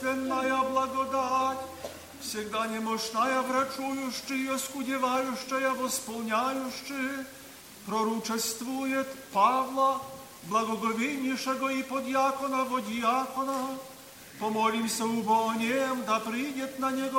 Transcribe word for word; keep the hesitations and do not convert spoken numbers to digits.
божественная благодать, всегда немощная, врачующая, оскудевающая, восполняющая, пророчествует Павла, благоговейнейшего и подьякона, водиакона. Помолимся убо о нем, да придет на него